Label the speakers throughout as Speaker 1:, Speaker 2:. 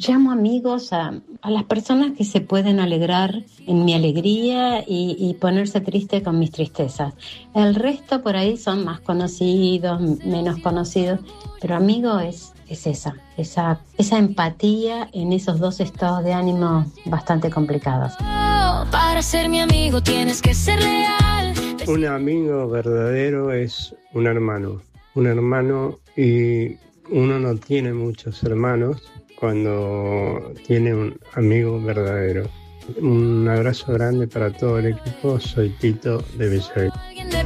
Speaker 1: llamo amigos a las personas que se pueden alegrar en mi alegría y ponerse triste con mis tristezas. El resto por ahí son más conocidos, menos conocidos, pero amigo es esa empatía en esos dos estados de ánimo bastante complicados.
Speaker 2: Para ser mi amigo tienes que ser leal.
Speaker 3: Un amigo verdadero es un hermano y uno no tiene muchos hermanos cuando tiene un amigo verdadero. Un abrazo grande para todo el equipo, soy Tito de Bellavista.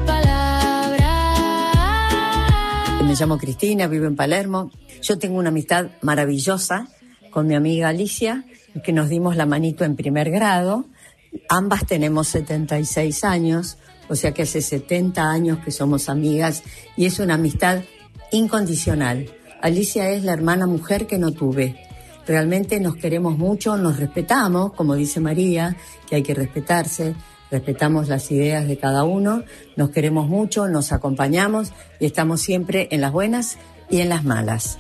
Speaker 4: Me llamo Cristina, vivo en Palermo. Yo tengo una amistad maravillosa con mi amiga Alicia, que nos dimos la manito en primer grado. Ambas tenemos 76 años, o sea que hace 70 años que somos amigas y es una amistad incondicional. Alicia es la hermana mujer que no tuve. Realmente nos queremos mucho, nos respetamos, como dice María, que hay que respetarse. Respetamos las ideas de cada uno, nos queremos mucho, nos acompañamos y estamos siempre en las buenas y en las malas.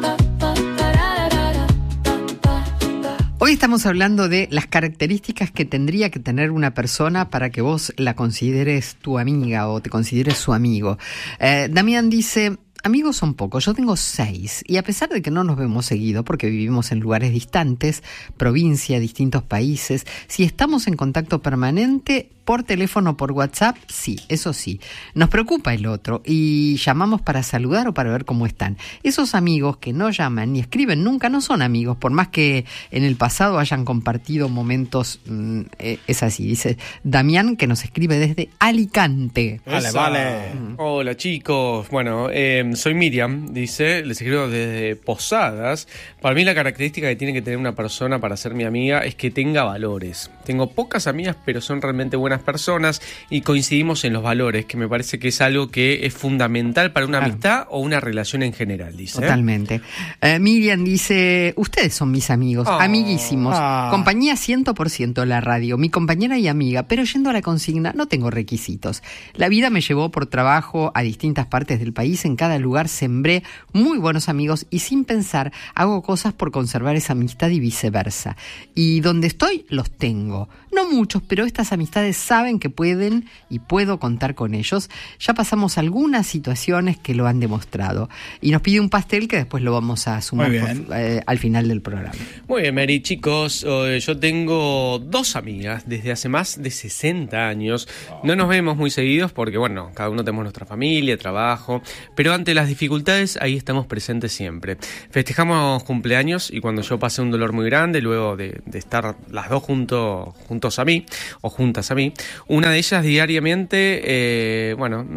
Speaker 5: Hoy estamos hablando de las características que tendría que tener una persona para que vos la consideres tu amiga o te consideres su amigo. Damián dice: amigos son pocos, yo tengo 6 y a pesar de que no nos vemos seguido porque vivimos en lugares distantes, provincia, distintos países, si estamos en contacto permanente por teléfono o por WhatsApp, sí, eso sí. Nos preocupa el otro y llamamos para saludar o para ver cómo están. Esos amigos que no llaman ni escriben nunca no son amigos, por más que en el pasado hayan compartido momentos. Es así, dice Damián, que nos escribe desde Alicante.
Speaker 6: Vale. Hola chicos, bueno, soy Miriam, dice, les escribo desde Posadas. Para mí la característica que tiene que tener una persona para ser mi amiga es que tenga valores. Tengo pocas amigas, pero son realmente buenas personas y coincidimos en los valores, que me parece que es algo que es fundamental para una amistad o una relación en general, dice.
Speaker 5: Totalmente. Miriam dice: ustedes son mis amigos, amiguísimos, compañía 100% la radio, mi compañera y amiga, pero yendo a la consigna no tengo requisitos. La vida me llevó por trabajo a distintas partes del país, en cada lugar sembré muy buenos amigos y sin pensar hago cosas por conservar esa amistad y viceversa. Y donde estoy, los tengo. No muchos, pero estas amistades saben que pueden y puedo contar con ellos. Ya pasamos algunas situaciones que lo han demostrado. Y nos pide un pastel que después lo vamos a sumar al final del programa.
Speaker 6: Muy bien, Mary. Chicos, yo tengo 2 amigas desde hace más de 60 años. No nos vemos muy seguidos porque, bueno, cada uno tenemos nuestra familia, trabajo, pero ante las dificultades ahí estamos presentes siempre. Festejamos cumpleaños y cuando yo pasé un dolor muy grande, luego de estar las dos juntos a mí, o juntas a mí, una de ellas diariamente,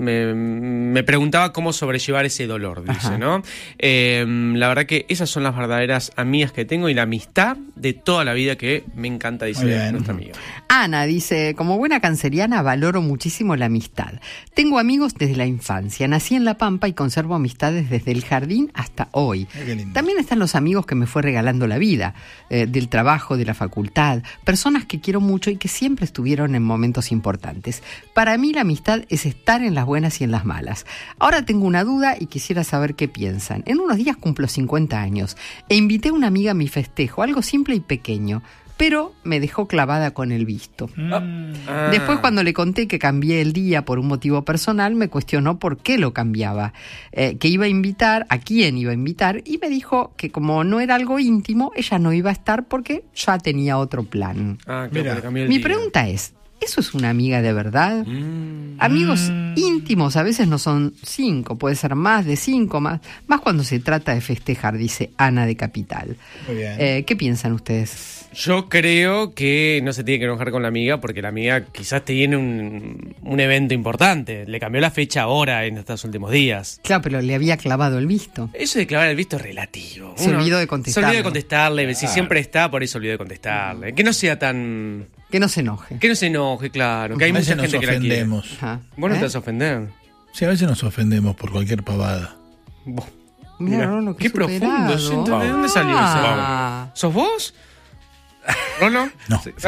Speaker 6: me preguntaba cómo sobrellevar ese dolor, dice, ¿no? La verdad que esas son las verdaderas amigas que tengo y la amistad de toda la vida que me encanta, dice nuestra amiga.
Speaker 5: Ana dice: como buena canceriana valoro muchísimo la amistad. Tengo amigos desde la infancia, nací en La Pampa y conservo amistades desde el jardín hasta hoy. También están los amigos que me fue regalando la vida, del trabajo, de la facultad, personas que quiero mucho y que siempre estuvieron en momentos importantes. Para mí la amistad es estar en las buenas y en las malas. Ahora tengo una duda y quisiera saber qué piensan. En unos días cumplo 50 años e invité a una amiga a mi festejo, algo simple y pequeño, pero me dejó clavada con el visto. Después, cuando le conté que cambié el día por un motivo personal, me cuestionó por qué lo cambiaba, que iba a invitar, a quién iba a invitar, y me dijo que como no era algo íntimo, ella no iba a estar porque ya tenía otro plan. Mi pregunta es: ¿eso es una amiga de verdad? Amigos íntimos a veces no son 5, puede ser más de 5, más cuando se trata de festejar, dice Ana de Capital.
Speaker 7: Muy bien.
Speaker 5: ¿Qué piensan ustedes?
Speaker 6: Yo creo que no se tiene que enojar con la amiga porque la amiga quizás tiene un evento importante. Le cambió la fecha ahora en estos últimos días.
Speaker 5: Claro, pero le había clavado el visto.
Speaker 6: Eso de clavar el visto es relativo.
Speaker 5: Se olvidó de contestarle.
Speaker 6: Se olvidó de contestarle. Si siempre está, por eso olvidó de contestarle. Que no sea tan...
Speaker 5: Que no se enoje.
Speaker 6: Que no se enoje, claro. Que hay mucha gente que la quiere.
Speaker 7: Vos
Speaker 6: no te vas a ofender.
Speaker 7: Sí, a veces nos ofendemos por cualquier pavada.
Speaker 5: Mira, Rolo,
Speaker 6: qué profundo. ¿De dónde salió eso? ¿Sos vos? ¿Rolo?
Speaker 7: No.
Speaker 6: Sí.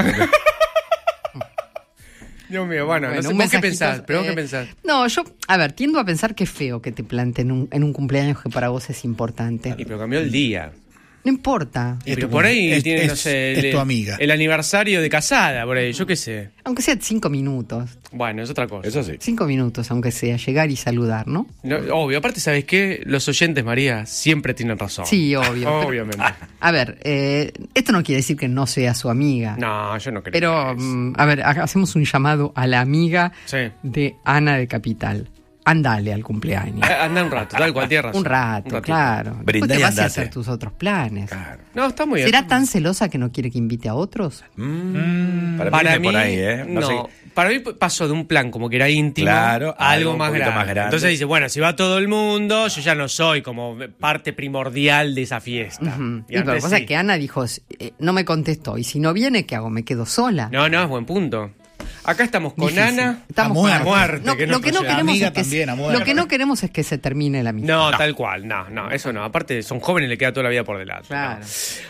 Speaker 6: Dios mío, bueno no sé, ¿vos qué pensás? ¿Pero vos qué pensás?
Speaker 5: No, yo, tiendo a pensar que es feo que te planten en un cumpleaños que para vos es importante.
Speaker 6: Y pero cambió el día.
Speaker 5: No importa.
Speaker 6: Pero por ahí tiene, no sé,
Speaker 7: es tu amiga.
Speaker 6: El aniversario de casada, por ahí, yo qué sé.
Speaker 5: Aunque sea 5 minutos.
Speaker 6: Bueno, es otra cosa.
Speaker 8: Eso sí.
Speaker 5: 5 minutos, aunque sea, llegar y saludar, ¿no?
Speaker 6: No, obvio, aparte, ¿sabes qué? Los oyentes, María, siempre tienen razón.
Speaker 5: Sí, obvio.
Speaker 6: Obviamente.
Speaker 5: A ver, esto no quiere decir que no sea su amiga.
Speaker 6: No, yo no creo.
Speaker 5: Pero, a ver, hacemos un llamado a la amiga de Ana de Capital. Andale al cumpleaños.
Speaker 6: Anda un rato, tal cual, tienes razón.
Speaker 5: Un rato, claro.
Speaker 8: Brindá
Speaker 5: Después te
Speaker 8: y
Speaker 5: vas a
Speaker 8: andate.
Speaker 5: hacer tus otros planes.
Speaker 8: Claro.
Speaker 6: No, está muy bien.
Speaker 5: ¿Será tan celosa que no quiere que invite a otros?
Speaker 8: Para mí, por ahí, ¿eh?
Speaker 6: No,
Speaker 8: sé.
Speaker 6: para mí pasó de un plan como que era íntimo
Speaker 8: Claro,
Speaker 6: a algo
Speaker 8: algo
Speaker 6: más
Speaker 8: un poquito
Speaker 6: grande.
Speaker 8: más grande.
Speaker 6: Entonces dice, bueno, si va todo el mundo, yo ya no soy como parte primordial de esa fiesta.
Speaker 5: Ujú.
Speaker 6: Y
Speaker 5: Y lo que
Speaker 6: antes
Speaker 5: pasa
Speaker 6: sí.
Speaker 5: es que Ana dijo, no me contestó. Y si no viene, ¿qué hago? ¿Me quedo sola?
Speaker 6: No, es buen punto. Acá estamos con
Speaker 5: Difícil.
Speaker 6: Ana.
Speaker 5: Estamos
Speaker 7: A
Speaker 5: con
Speaker 7: muerte.
Speaker 5: No,
Speaker 6: que
Speaker 5: lo que no
Speaker 6: proceda.
Speaker 5: queremos
Speaker 7: Amiga
Speaker 5: es que
Speaker 7: también, a muerte.
Speaker 5: lo que no queremos es que se termine la amistad.
Speaker 6: No, tal cual, no, eso no. Aparte, son jóvenes, le queda toda la vida por delante.
Speaker 5: Claro.
Speaker 6: ¿no?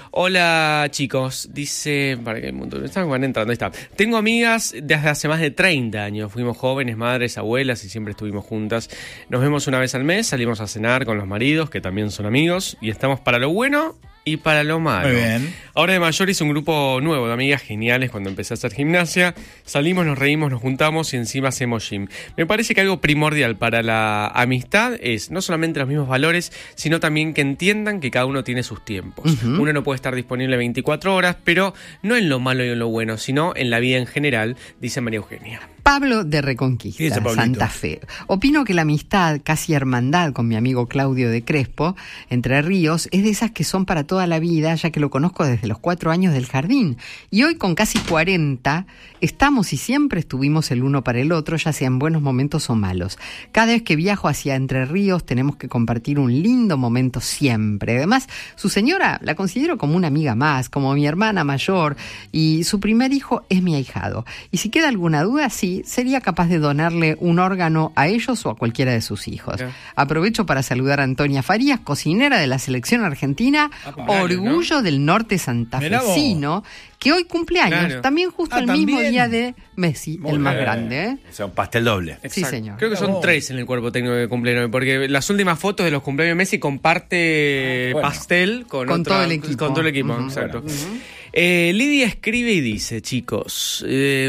Speaker 6: Hola, chicos. Dice. Para que el mundo. Van entrando, ahí está. Tengo amigas desde hace más de 30 años. Fuimos jóvenes, madres, abuelas y siempre estuvimos juntas. Nos vemos una vez al mes, salimos a cenar con los maridos, que también son amigos, y estamos para lo bueno y para lo malo.
Speaker 7: Muy bien.
Speaker 6: Ahora de mayor hice un grupo nuevo de amigas geniales cuando empecé a hacer gimnasia. Salimos, nos reímos, nos juntamos y encima hacemos gym. Me parece que algo primordial para la amistad es no solamente los mismos valores, sino también que entiendan que cada uno tiene sus tiempos. Uno no puede estar disponible 24 horas, pero no en lo malo y en lo bueno, sino en la vida en general, dice María Eugenia.
Speaker 5: Pablo de
Speaker 7: ¿Qué
Speaker 5: Reconquista,
Speaker 7: dice Pablito?
Speaker 5: Santa Fe. Opino que la amistad, casi hermandad con mi amigo Claudio de Crespo, Entre Ríos, es de esas que son para toda la vida, ya que lo conozco desde los 4 años del jardín. Y hoy con casi 40, estamos y siempre estuvimos el uno para el otro, ya sea en buenos momentos o malos. Cada vez que viajo hacia Entre Ríos tenemos que compartir un lindo momento siempre. Además, su señora la considero como una amiga más, como mi hermana mayor, y su primer hijo es mi ahijado. Y si queda alguna duda, sí, sería capaz de donarle un órgano a ellos o a cualquiera de sus hijos.
Speaker 6: Ya.
Speaker 5: Aprovecho para saludar a Antonia Farías, cocinera de la selección argentina, orgullo del norte santafesino, que hoy cumpleaños,
Speaker 6: Claro.
Speaker 5: también justo el mismo
Speaker 7: también.
Speaker 5: día de Messi,
Speaker 7: Muy
Speaker 5: el más
Speaker 7: bien.
Speaker 5: grande, ¿eh?
Speaker 8: O sea, un pastel doble.
Speaker 5: Sí, señor.
Speaker 6: Creo que son 3 en el cuerpo técnico de cumpleaños, porque las últimas fotos de los cumpleaños de Messi comparte
Speaker 8: Bueno.
Speaker 6: pastel con
Speaker 5: todo el equipo.
Speaker 6: Con todo el equipo,
Speaker 5: Ujú.
Speaker 6: exacto. Lidia escribe y dice, chicos,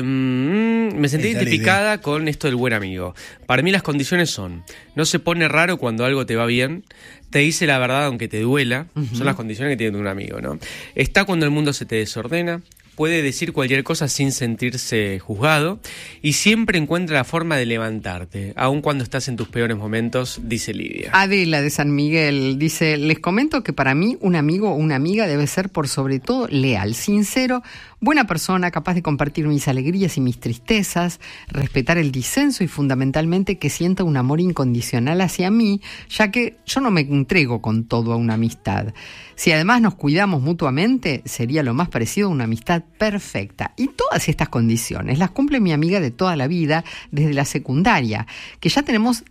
Speaker 6: me sentí
Speaker 7: Esa
Speaker 6: identificada con esto del buen amigo. Para mí las condiciones son, no se pone raro cuando algo te va bien, te dice la verdad aunque te duela, son las condiciones que tiene un amigo, ¿no? Está cuando el mundo se te desordena, puede decir cualquier cosa sin sentirse juzgado y siempre encuentra la forma de levantarte, aun cuando estás en tus peores momentos, dice Lidia.
Speaker 5: Adela de San Miguel dice, les comento que para mí un amigo o una amiga debe ser por sobre todo leal, sincero, buena persona, capaz de compartir mis alegrías y mis tristezas, respetar el disenso y fundamentalmente que sienta un amor incondicional hacia mí, ya que yo no me entrego con todo a una amistad. Si además nos cuidamos mutuamente, sería lo más parecido a una amistad perfecta. Y todas estas condiciones las cumple mi amiga de toda la vida, desde la secundaria, que ya tenemos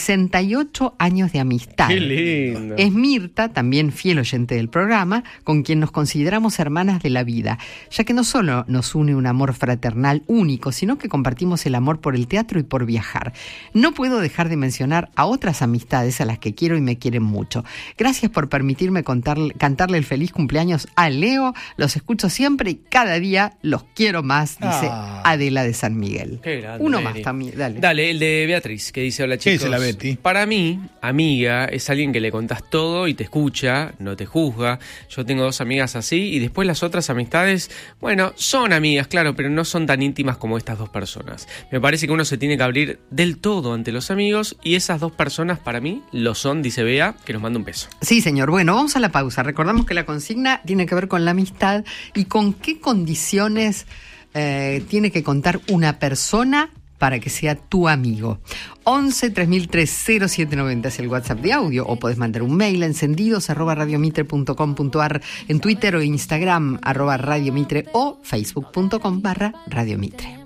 Speaker 5: 68 años de amistad.
Speaker 6: ¡Qué lindo!
Speaker 5: Es Mirta, también fiel oyente del programa, con quien nos consideramos hermanas de la vida, ya que no solo nos une un amor fraternal único, sino que compartimos el amor por el teatro y por viajar. No puedo dejar de mencionar a otras amistades a las que quiero y me quieren mucho. Gracias por permitirme cantarle el feliz cumpleaños a Leo, los escucho siempre y cada día los quiero más, dice Adela de San Miguel.
Speaker 6: Qué grande,
Speaker 5: Uno
Speaker 6: Mary.
Speaker 5: más también, dale.
Speaker 6: Dale, el de Beatriz, que dice, hola
Speaker 7: ¿Qué
Speaker 6: chicos.
Speaker 7: dice la Betty?
Speaker 6: Para mí, amiga, es alguien que le contás todo y te escucha, no te juzga. Yo tengo 2 amigas así y después las otras amistades, bueno, son amigas, claro, pero no son tan íntimas como estas 2 personas. Me parece que uno se tiene que abrir del todo ante los amigos y esas 2 personas para mí lo son, dice Bea, que nos manda un beso.
Speaker 5: Sí, señor. Bueno, vamos a la pausa. Recordamos que la consigna tiene que ver con la amistad y con qué condiciones tiene que contar una persona para que sea tu amigo. 11 3003 0790 es el WhatsApp de audio, o podés mandar un mail a encendidos@radiomitre.com.ar, en Twitter o Instagram @radiomitre o facebook.com/radiomitre.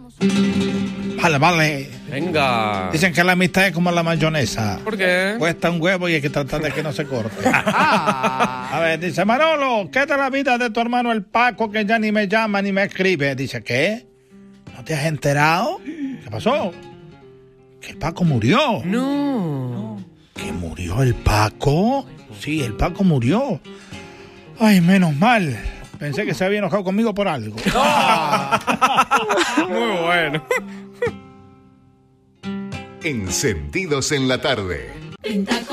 Speaker 7: Vale.
Speaker 6: Venga.
Speaker 7: Dicen que la amistad es como la mayonesa.
Speaker 6: ¿Por qué?
Speaker 7: Cuesta un huevo y hay que tratar de que no se corte.
Speaker 5: Ah.
Speaker 7: A ver, dice Manolo, ¿qué de la vida de tu hermano el Paco que ya ni me llama ni me escribe? Dice, ¿qué? ¿No te has enterado? ¿Qué pasó? Que el Paco murió.
Speaker 6: No.
Speaker 7: ¿Que murió el Paco? Sí, el Paco murió. Ay, menos mal. Pensé que se había enojado conmigo por algo.
Speaker 6: Muy bueno.
Speaker 9: Encendidos en la tarde.